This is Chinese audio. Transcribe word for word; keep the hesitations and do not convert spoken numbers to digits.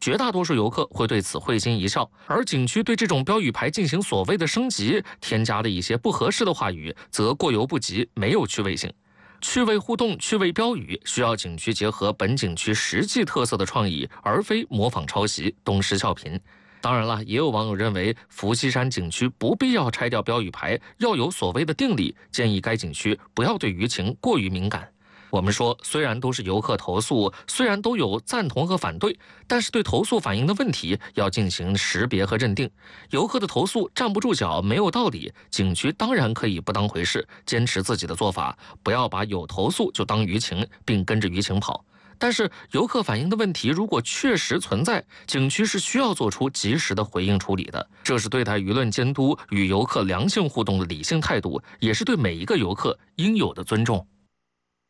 绝大多数游客会对此会心一笑，而景区对这种标语牌进行所谓的升级，添加了一些不合适的话语，则过犹不及，没有趣味性。趣味互动、趣味标语需要景区结合本景区实际特色的创意，而非模仿抄袭、东施效颦。当然了，也有网友认为伏羲山景区不必要拆掉标语牌，要有所谓的定力，建议该景区不要对舆情过于敏感。我们说，虽然都是游客投诉，虽然都有赞同和反对，但是对投诉反映的问题要进行识别和认定。游客的投诉站不住脚，没有道理，景区当然可以不当回事，坚持自己的做法，不要把有投诉就当舆情，并跟着舆情跑。但是游客反映的问题如果确实存在，景区是需要做出及时的回应处理的，这是对待舆论监督与游客良性互动的理性态度，也是对每一个游客应有的尊重。